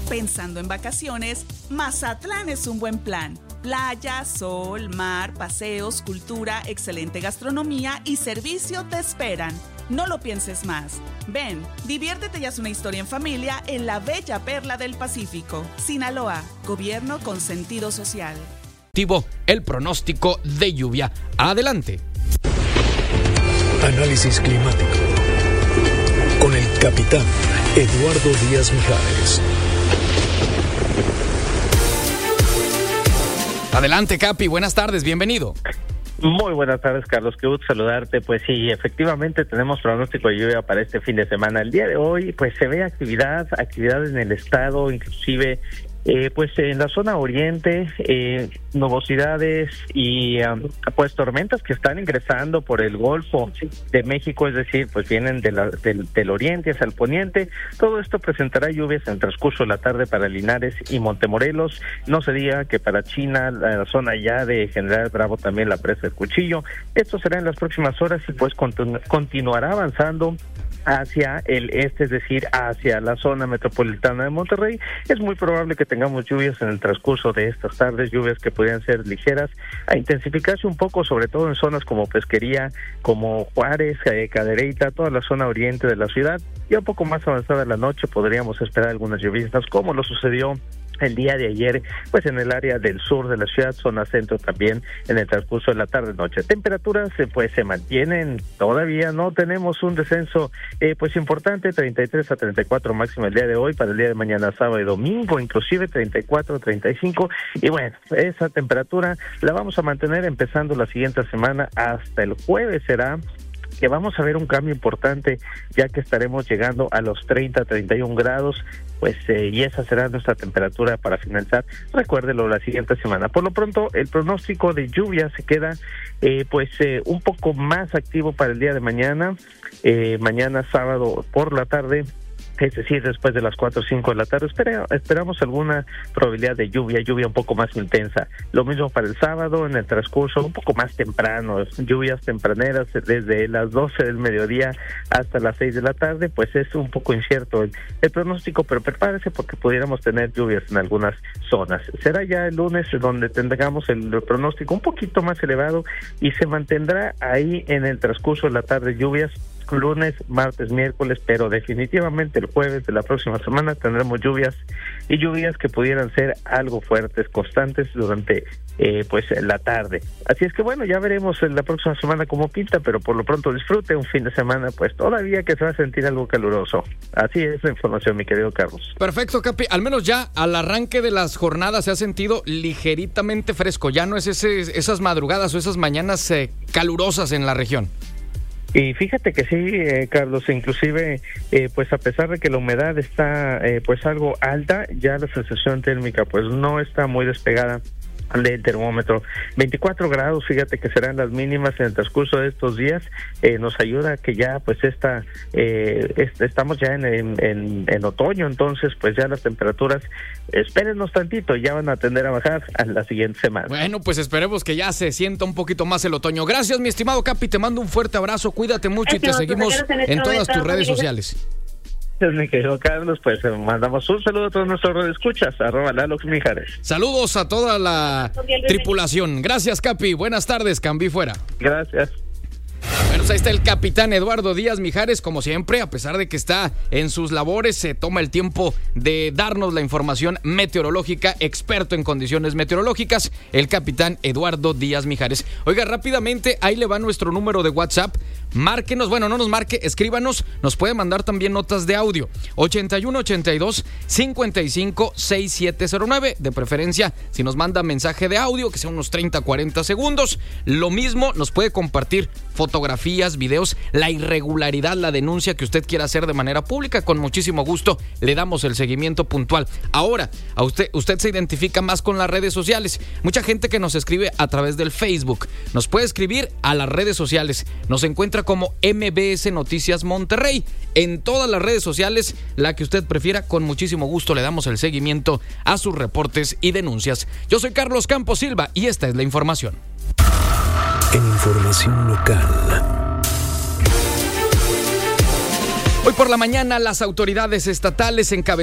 Pensando en vacaciones, Mazatlán es un buen plan. Playa, sol, mar, paseos, cultura, excelente gastronomía y servicio te esperan. No lo pienses más. Ven, diviértete y haz una historia en familia en la bella perla del Pacífico. Sinaloa, gobierno con sentido social. El pronóstico de lluvia. Adelante. Análisis climático con el capitán Eduardo Díaz Mijares. Adelante, Capi, buenas tardes, bienvenido. Muy buenas tardes, Carlos, qué gusto saludarte. Pues sí, efectivamente tenemos pronóstico de lluvia para este fin de semana. El día de hoy pues se ve actividad en el estado, inclusive pues en la zona oriente, nubosidades y pues tormentas que están ingresando por el Golfo de México, es decir, pues vienen del oriente hacia el poniente. Todo esto presentará lluvias en el transcurso de la tarde para Linares y Montemorelos. No se diga que para China, la zona ya de General Bravo, también la presa del Cuchillo. Esto será en las próximas horas y pues continuará avanzando hacia el este, es decir, hacia la zona metropolitana de Monterrey. Es muy probable que tengamos lluvias en el transcurso de estas tardes, lluvias que podrían ser ligeras, a intensificarse un poco, sobre todo en zonas como Pesquería, como Juárez, Cadereyta, toda la zona oriente de la ciudad, y un poco más avanzada la noche podríamos esperar algunas lluvias, como lo sucedió el día de ayer, pues en el área del sur de la ciudad, zona centro también, en el transcurso de la tarde-noche. Temperaturas pues se mantienen, todavía no tenemos un descenso pues importante, 33 a 34 máximo el día de hoy, para el día de mañana, sábado y domingo, inclusive 34, 35, y bueno, esa temperatura la vamos a mantener empezando la siguiente semana, hasta el jueves será que vamos a ver un cambio importante, ya que estaremos llegando a los 30, 31 grados, pues y esa será nuestra temperatura para finalizar, recuérdelo, la siguiente semana. Por lo pronto, el pronóstico de lluvia se queda un poco más activo para el día de mañana, mañana sábado por la tarde, es decir, después de las 4 o 5 de la tarde, esperamos alguna probabilidad de lluvia un poco más intensa. Lo mismo para el sábado, en el transcurso un poco más temprano, lluvias tempraneras desde las 12 del mediodía hasta las 6 de la tarde, pues es un poco incierto el pronóstico, pero prepárese porque pudiéramos tener lluvias en algunas zonas. Será ya el lunes donde tengamos el pronóstico un poquito más elevado y se mantendrá ahí en el transcurso de la tarde lluvias, lunes, martes, miércoles, pero definitivamente el jueves de la próxima semana tendremos lluvias que pudieran ser algo fuertes, constantes durante pues la tarde. Así es que bueno, ya veremos en la próxima semana cómo pinta, pero por lo pronto disfrute un fin de semana pues todavía que se va a sentir algo caluroso. Así es la información, mi querido Carlos. Perfecto, Capi, al menos ya al arranque de las jornadas se ha sentido ligeritamente fresco, ya no es esas madrugadas o esas mañanas calurosas en la región. Y fíjate que sí, Carlos, inclusive pues a pesar de que la humedad está pues algo alta, ya la sensación térmica pues no está muy despegada del termómetro. 24 grados, fíjate que serán las mínimas en el transcurso de estos días, nos ayuda que ya pues estamos ya en otoño, entonces pues ya las temperaturas, espérenos tantito, ya van a tender a bajar a la siguiente semana. Bueno, pues esperemos que ya se sienta un poquito más el otoño. Gracias, mi estimado Capi, te mando un fuerte abrazo, cuídate mucho y te seguimos en todas tus redes sociales. Mi querido Carlos, pues mandamos un saludo a todos nuestros radioescuchas, @Lalox Mijares. Saludos a toda la tripulación. Gracias, Capi. Buenas tardes, Cambi fuera. Gracias. Bueno, ahí está el capitán Eduardo Díaz Mijares, como siempre, a pesar de que está en sus labores, se toma el tiempo de darnos la información meteorológica, experto en condiciones meteorológicas, el capitán Eduardo Díaz Mijares. Oiga, rápidamente, ahí le va nuestro número de WhatsApp. Márquenos, bueno, no nos marque, escríbanos, nos puede mandar también notas de audio. 8182-556709, de preferencia, si nos manda mensaje de audio, que sea unos 30-40 segundos. Lo mismo, nos puede compartir fotografías, videos, la irregularidad, la denuncia que usted quiera hacer de manera pública. Con muchísimo gusto le damos el seguimiento puntual. Ahora, a usted se identifica más con las redes sociales. Mucha gente que nos escribe a través del Facebook. Nos puede escribir a las redes sociales. Nos encuentra como MBS Noticias Monterrey. En todas las redes sociales, la que usted prefiera, con muchísimo gusto le damos el seguimiento a sus reportes y denuncias. Yo soy Carlos Campos Silva y esta es la información. En información local. Hoy por la mañana, las autoridades estatales